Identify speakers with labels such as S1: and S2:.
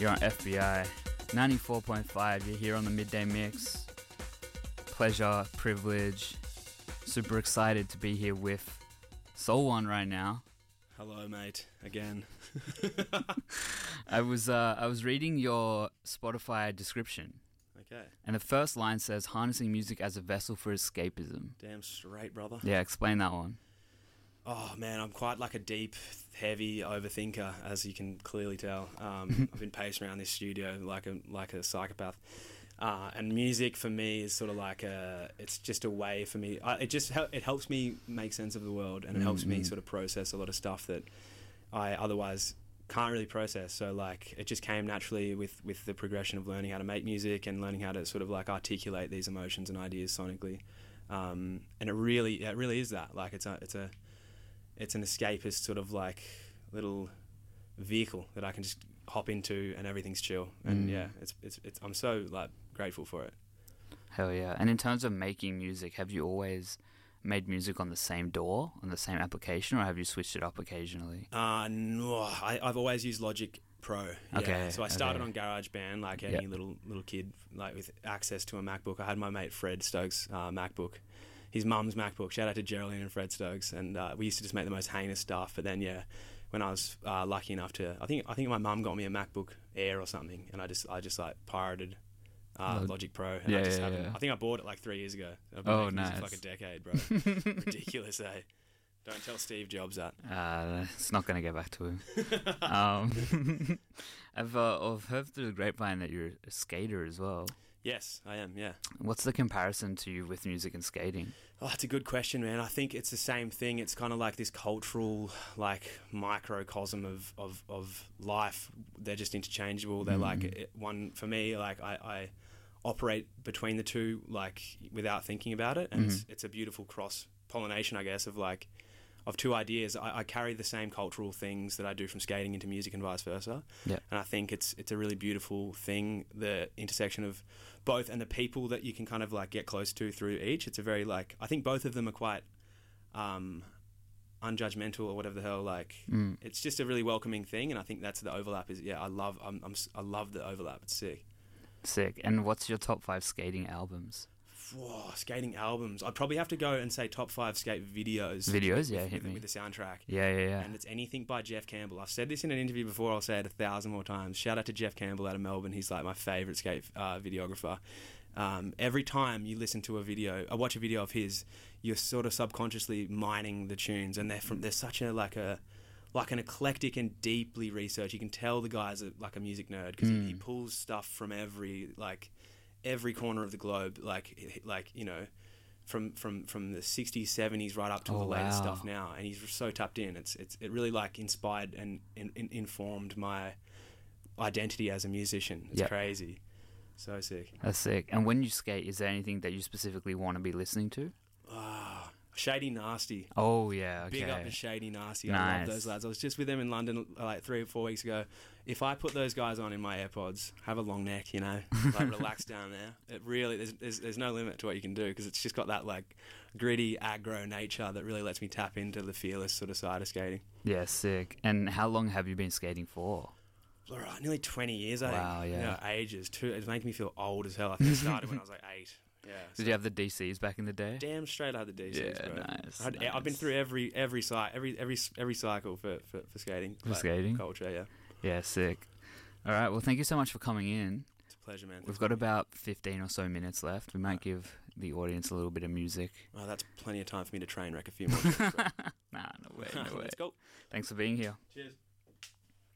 S1: You're on FBI 94.5. You're here on the Midday Mix. Pleasure, privilege. Super excited to be here with Soul One right now.
S2: Hello, mate. Again.
S1: I was reading your Spotify description.
S2: Okay.
S1: And the first line says, harnessing music as a vessel for escapism.
S2: Damn straight, brother.
S1: Yeah, explain that one.
S2: Oh, man, I'm quite like a deep, heavy overthinker, as you can clearly tell. I've been pacing around this studio like a psychopath. And music for me is sort of like it's just a way for me. It helps me make sense of the world, and it helps me sort of process a lot of stuff that I otherwise can't really process. So like it just came naturally with the progression of learning how to make music and learning how to sort of like articulate these emotions and ideas sonically. And it really is that. Like it's an escapist sort of like little vehicle that I can just hop into and everything's chill. And yeah, it's I'm so like grateful for it.
S1: Hell yeah. And in terms of making music, have you always made music on the same DAW, on the same application, or have you switched it up occasionally?
S2: No, I've always used Logic Pro. Yeah.
S1: Okay.
S2: So I started on GarageBand like any little kid, like with access to a MacBook. I had my mate Fred Stokes' MacBook. His mum's MacBook. Shout out to Geraldine and Fred Stokes. And we used to just make the most heinous stuff. But then, yeah, when I was lucky enough to, I think my mum got me a MacBook Air or something, and I just like pirated Logic Pro. And I think I bought it like 3 years ago. I've been making music for like a decade, bro. Ridiculous, eh? Don't tell Steve Jobs that.
S1: It's not going to get back to him. I've heard through the grapevine that you're a skater as well.
S2: Yes, I am, yeah.
S1: What's the comparison to you with music and skating?
S2: Oh, that's a good question, man. I think it's the same thing. It's kind of like this cultural, like, microcosm of life. They're just interchangeable. They're like one, for me, like, I operate between the two, like, without thinking about it. And it's a beautiful cross-pollination, I guess, of two ideas. I carry the same cultural things that I do from skating into music and vice versa.
S1: Yeah.
S2: And I think it's a really beautiful thing, the intersection of both, and the people that you can kind of like get close to through each. It's a very like, I think both of them are quite unjudgmental or whatever the hell. Like it's just a really welcoming thing, and I think that's the overlap. I love the overlap. It's sick.
S1: Sick. And what's your top 5 skating albums?
S2: Whoa, skating albums. I'd probably have to go and say top 5 skate videos.
S1: Videos, yeah, hit me.
S2: With the soundtrack.
S1: Yeah.
S2: And it's anything by Jeff Campbell. I've said this in an interview before, I'll say it 1,000 more times. Shout out to Jeff Campbell out of Melbourne. He's like my favourite skate videographer. Every time you listen to I watch a video of his, you're sort of subconsciously mining the tunes, and they're such a like an eclectic and deeply researched. You can tell the guy's like a music nerd because he pulls stuff from every corner of the globe, like you know, from the 60s, 70s right up to the latest stuff now, and he's so tapped in. It really like inspired and informed my identity as a musician. It's crazy, so sick.
S1: That's sick. And when you skate, is there anything that you specifically want to be listening to?
S2: Shady Nasty.
S1: Oh yeah, okay.
S2: Big up to Shady Nasty.
S1: Nice.
S2: I love those lads. I was just with them in London like 3 or 4 weeks ago. If I put those guys on in my AirPods, have a long neck, you know, like relax down there. It really there's no limit to what you can do, because it's just got that like gritty aggro nature that really lets me tap into the fearless sort of side of skating.
S1: Yeah, sick. And how long have you been skating for?
S2: All right, nearly 20 years. I think.
S1: Wow, yeah.
S2: You know, ages too. It's making me feel old as hell. I think I started when I was like 8. Yeah.
S1: Did you have the DCs back in the day?
S2: Damn straight I had the DCs,
S1: yeah,
S2: bro.
S1: Nice.
S2: I've been through every cycle for skating.
S1: For skating?
S2: Culture, yeah.
S1: Yeah, sick. All right, well, thank you so much for coming in.
S2: It's a pleasure, man.
S1: We've got about 15 or so minutes left. We might give the audience a little bit of music.
S2: Oh, that's plenty of time for me to train wreck a few more.
S1: Nah, no way.
S2: Let's go.
S1: Thanks for being here.
S2: Cheers.